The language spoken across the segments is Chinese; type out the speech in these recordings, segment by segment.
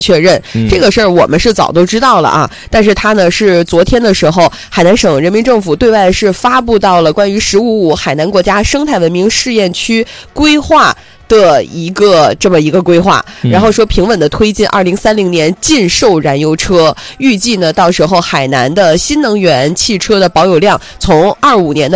确认这个事儿，我们是早都知道了啊。但是它呢是昨天的时候，海南省人民政府对外是发布到了关于“15+5”海南国家生态文明试验区规划的这么一个规划，然后说平稳的推进2030年禁售燃油车，预计呢到时候海南的新能源汽车的保有量从25年的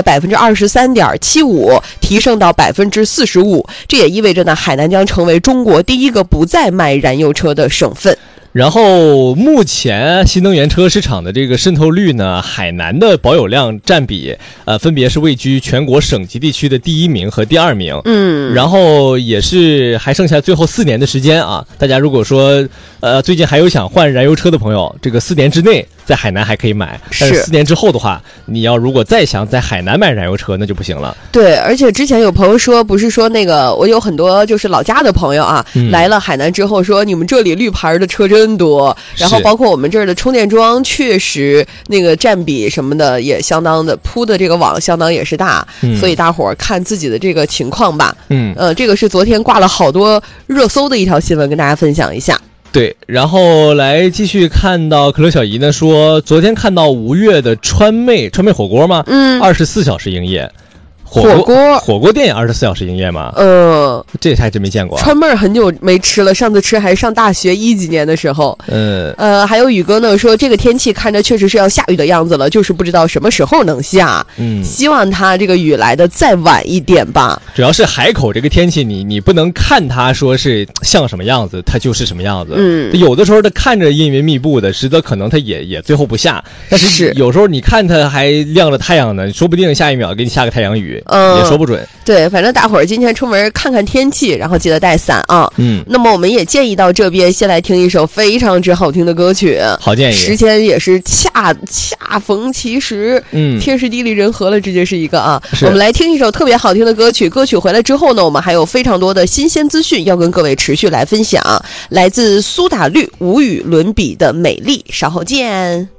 23.75%提升到45%，这也意味着呢海南将成为中国第一个不再卖燃油车的省份。 然后目前新能源车市场的这个渗透率呢，海南的保有量占比分别是位居全国省级地区的第1名和第2名。然后也是还剩下最后4年的时间啊，大家如果说最近还有想换燃油车的朋友，这个4年之内在海南还可以买，但是4年之后的话，你要如果再想在海南买燃油车那就不行了。 对，而且之前有朋友说，不是说那个我有很多就是老家的朋友啊，来了海南之后说你们这里绿牌的车真多，然后包括我们这儿的充电桩确实那个占比什么的也相当的，铺的这个网相当也是大，所以大伙儿看自己的这个情况吧。这个是昨天挂了好多热搜的一条新闻，跟大家分享一下。 对，然后来继续看到可乐小姨呢说，昨天看到吴越的川妹火锅吗？24小时营业。火锅店也24小时营业吗？这还真没见过。 川妹很久没吃了，上次吃还是上大学10几年的时候。还有宇哥呢说，这个天气看着确实是要下雨的样子了，就是不知道什么时候能下。希望它这个雨来的再晚一点吧。 主要是海口这个天气，你不能看它说是像什么样子，它就是什么样子。有的时候它看着阴云密布的，实则可能它也最后不下。但是有时候你看它还亮着太阳呢，说不定下一秒给你下个太阳雨。也说不准。 对，反正大伙儿今天出门看看天气，然后记得带伞啊。那么我们也建议到这边先来听一首非常之好听的歌曲。 好建议。 时间也是恰逢其时，天时地利人和了，直接是一个啊。我们来听一首特别好听的歌曲。歌曲回来之后呢，我们还有非常多的新鲜资讯要跟各位持续来分享。来自苏打绿无与伦比的美丽，稍后见。